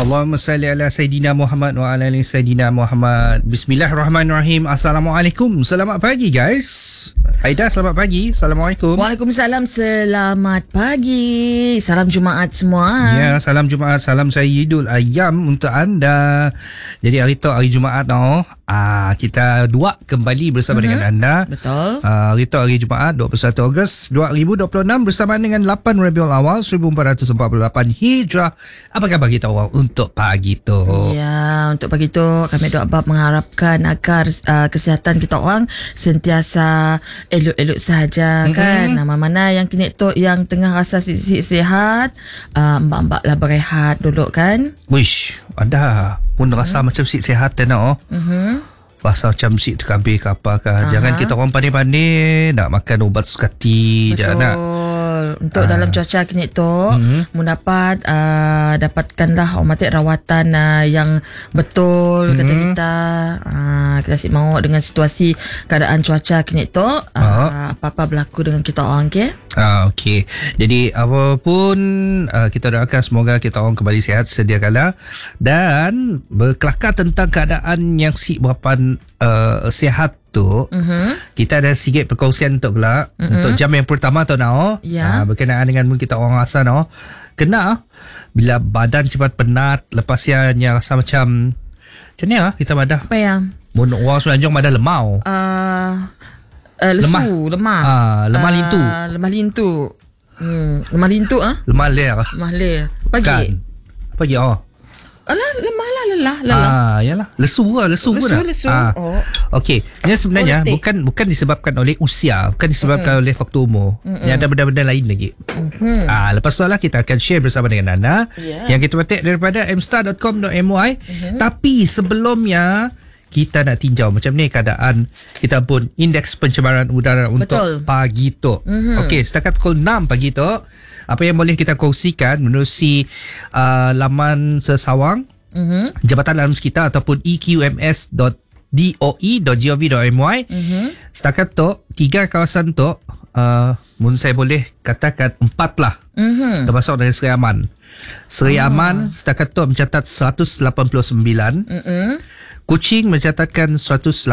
Allahumma salli ala Sayyidina Muhammad wa ala ali Sayyidina Muhammad. Bismillahirrahmanirrahim. Assalamualaikum. Selamat pagi guys. Haida, selamat pagi. Assalamualaikum. Waalaikumsalam. Selamat pagi. Salam Jumaat semua. Ya, salam Jumaat. Salam Sayyidul Ayyam untuk anda. Jadi hari tu hari Jumaat kita dua kembali bersama dengan anda. Betul. Hari tu hari Jumaat 21 Ogos 2026 bersama dengan 8 Rabiul Awal 1448 Hijrah. Apa khabar kita orang untuk pagi tu? Ya, untuk pagi tu kami doa bab mengharapkan agar kesihatan kita orang sentiasa elok-elok sahaja kan. Mana-mana yang kini tu yang tengah rasa sihat, mbak-mbak lah berehat dulu kan. Wish, anda pun rasa macam sihat dah rasa macam terkabir ke apa ke. Jangan kita orang pandai-pandai nak makan ubat sukati. Betul. Jangan nak. Untuk dalam cuaca kini tu mendapat dapatkanlah hormati rawatan yang betul kata kita. Kita asyik mahu dengan situasi keadaan cuaca kini tu apa-apa berlaku dengan kita orang okey. Jadi apapun kita doakan semoga kita orang kembali sihat sedia kala dan berkelakar tentang keadaan yang si berapa sihat tu. Kita ada sikit perkongsian untuk kelak untuk jam yang pertama tu berkenaan dengan kita orang rasa kena bila badan cepat penat lepas yang rasa macam ni kita badan apa ya orang Semenanjung badan lemau lesu lemah lemah lintu lemah ler pagi lemah lelah. Yalah. Lesu pun. Okey. Ini sebenarnya bukan disebabkan oleh usia, bukan disebabkan oleh faktor umur. Yang ada benda-benda lain lagi. Lepas tu lah kita akan share bersama dengan anda yang kita petik daripada mstar.com.my. Tapi sebelumnya kita nak tinjau macam ni keadaan kita pun indeks pencemaran udara untuk pagi tu. Okey, setakat pukul 6 pagi tu, apa yang boleh kita kongsikan menerusi laman sesawang Jabatan Alam Sekitar ataupun eqms.doe.gov.my. Setakat tu 3 kawasan tu mungkin saya boleh katakan 4 lah, termasuk dari Seri Aman setakat tu mencatat 189, Kuching mencatatkan 188,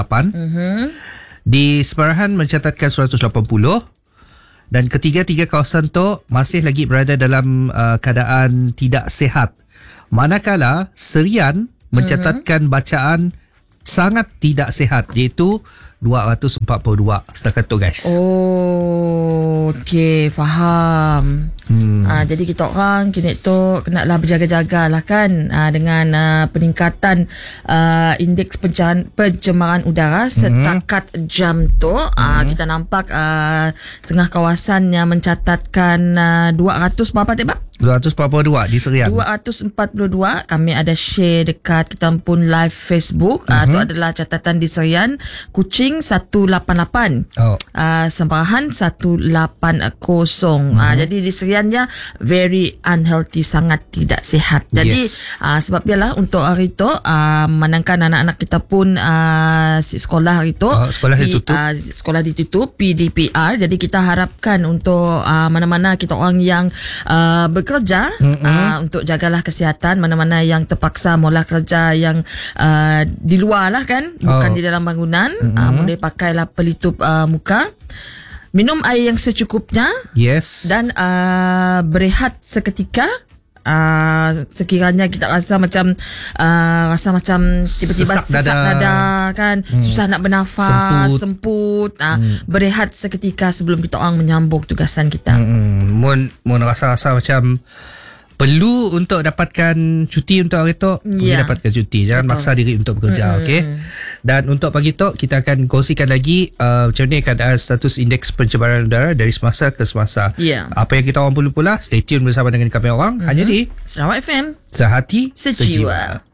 di Semarahan mencatatkan 180, dan ketiga-tiga kawasan tu masih lagi berada dalam keadaan tidak sihat. Manakala Serian mencatatkan bacaan sangat tidak sihat, iaitu 242 setakat tu guys. Okey, faham. Jadi kita orang kini tu kenalah berjaga-jaga lah kan dengan peningkatan indeks pencemaran udara setakat jam tu. Kita nampak tengah kawasan yang mencatatkan 200 berapa tebak? 242 di Serian. 242. Kami ada share dekat kita pun live Facebook. Itu adalah catatan di Serian. Kuching 188. Semarahan 180. Jadi di Seriannya very unhealthy, sangat tidak sihat. Jadi sebab ialah untuk hari tu manangkan anak-anak kita pun sekolah hari tu sekolah ditutup PDPR. Jadi kita harapkan untuk mana-mana kita orang yang bekerja untuk jagalah kesihatan. Mana-mana yang terpaksa mula kerja yang di luar lah kan, bukan di dalam bangunan, boleh pakailah pelitup muka, minum air yang secukupnya, dan berehat seketika. Sekiranya kita rasa macam tiba-tiba sesak dada kan, susah nak bernafas, semput, berehat seketika sebelum kita orang menyambung tugasan kita. Mun rasa macam perlu untuk dapatkan cuti untuk hari tu, dapatkan cuti. Jangan maksa diri untuk bekerja. Okey. Dan untuk pagi tu kita akan kongsikan lagi macam ni keadaan status indeks pencemaran udara dari semasa ke semasa. Apa yang kita orang perlu pula, stay tune bersama dengan kami orang hanya di Sarawak FM, Sehati Sejiwa.